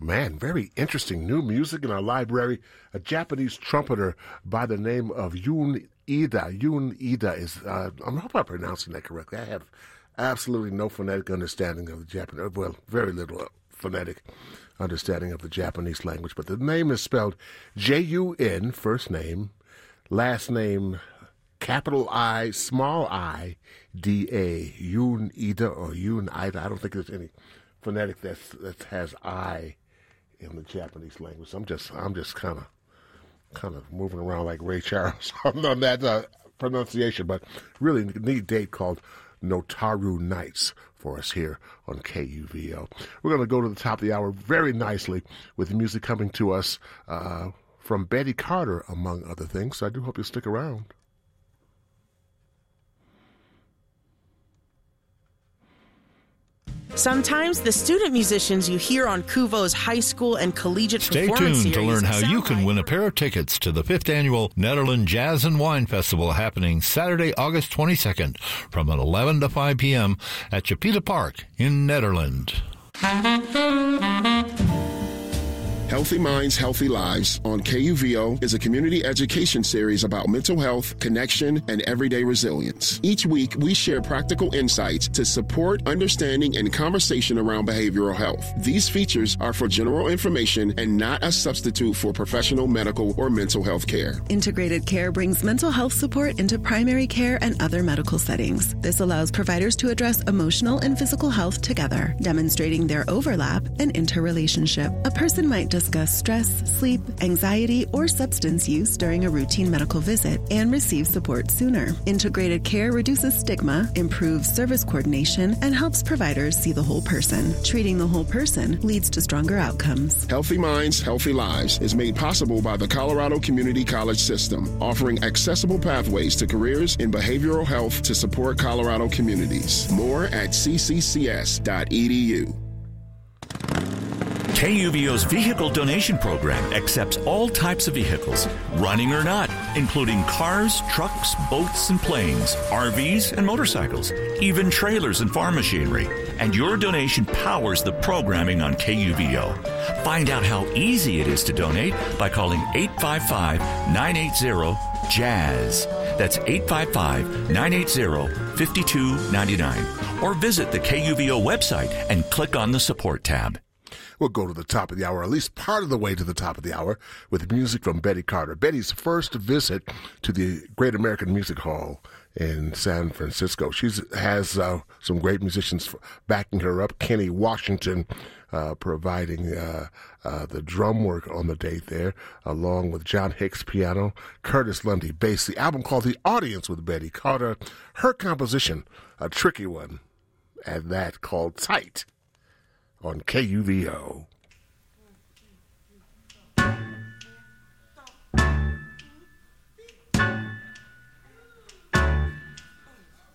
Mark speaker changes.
Speaker 1: Man, very interesting new music in our library. A Japanese trumpeter by the name of Yun Ida. Yun Ida is, I hope I'm pronouncing that correctly. I have absolutely no phonetic understanding of the Japanese, well, very little phonetic understanding of the Japanese language, but the name is spelled J-U-N, first name, last name, capital I, small I, D-A, Yun Ida or Yun Ida. I don't think there's any phonetic that has I in the Japanese language. I'm just kind of moving around like Ray Charles on that pronunciation, but really neat date called Notaru Nights for us here on KUVO. We're going to go to the top of the hour very nicely with the music coming to us from Betty Carter, among other things. So I do hope you'll stick around.
Speaker 2: Sometimes the student musicians you hear on KUVO's high school and collegiate performance series.
Speaker 3: Stay tuned to learn how you can win a pair of tickets to the 5th Annual Nederland Jazz and Wine Festival happening Saturday, August 22nd from 11 to 5 p.m. at Chapita Park in Nederland.
Speaker 4: Healthy Minds, Healthy Lives on KUVO is a community education series about mental health, connection, and everyday resilience. Each week, we share practical insights to support understanding and conversation around behavioral health. These features are for general information and not a substitute for professional medical or mental health care.
Speaker 5: Integrated Care brings mental health support into primary care and other medical settings. This allows providers to address emotional and physical health together, demonstrating their overlap and interrelationship. A person might discuss stress, sleep, anxiety, or substance use during a routine medical visit and receive support sooner. Integrated Care reduces stigma, improves service coordination, and helps providers see the whole person. Treating the whole person leads to stronger outcomes.
Speaker 4: Healthy Minds, Healthy Lives is made possible by the Colorado Community College System, offering accessible pathways to careers in behavioral health to support Colorado communities. More at cccs.edu.
Speaker 6: KUVO's vehicle donation program accepts all types of vehicles, running or not, including cars, trucks, boats, and planes, RVs, and motorcycles, even trailers and farm machinery. And your donation powers the programming on KUVO. Find out how easy it is to donate by calling 855-980-JAZZ. That's 855-980-5299. Or visit the KUVO website and click on the support tab.
Speaker 1: We'll go to the top of the hour, at least part of the way to the top of the hour, with music from Betty Carter. Betty's first visit to the Great American Music Hall in San Francisco. She has some great musicians backing her up. Kenny Washington providing the drum work on the date there, along with John Hicks piano, Curtis Lundy bass. The album called The Audience with Betty Carter. Her composition, a tricky one, and that called Tight on KUVO.